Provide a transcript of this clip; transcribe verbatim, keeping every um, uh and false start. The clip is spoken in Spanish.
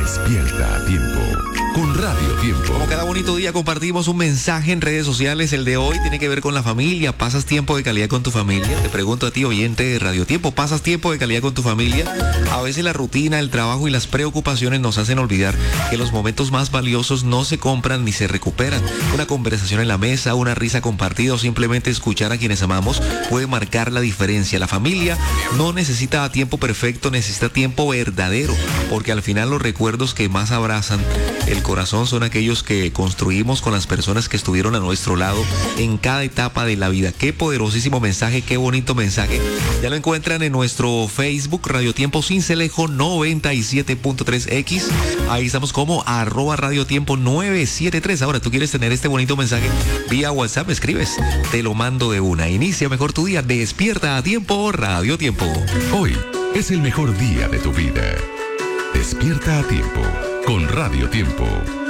Despierta a tiempo con Radio Tiempo. Como cada bonito día compartimos un mensaje en redes sociales. El de hoy tiene que ver con la familia. ¿Pasas tiempo de calidad con tu familia? Te pregunto a ti, oyente de Radio Tiempo, ¿pasas tiempo de calidad con tu familia? A veces la rutina, el trabajo y las preocupaciones nos hacen olvidar que los momentos más valiosos no se compran ni se recuperan. Una conversación en la mesa, una risa compartida o simplemente escuchar a quienes amamos puede marcar la diferencia. La familia no necesita tiempo perfecto, necesita tiempo verdadero, porque al final los recuerdos que más abrazan el corazón son aquellos que construimos con las personas que estuvieron a nuestro lado en cada etapa de la vida. Qué poderosísimo mensaje, qué bonito mensaje. Ya lo encuentran en nuestro Facebook, Radio Tiempo Sincelejo noventa y siete punto tres equis. Ahí estamos como arroba Radio Tiempo nueve siete tres. Ahora, tú quieres tener este bonito mensaje vía WhatsApp, me escribes, te lo mando de una. Inicia mejor tu día, despierta a tiempo, Radio Tiempo. Hoy es el mejor día de tu vida. Despierta a tiempo con Radio Tiempo.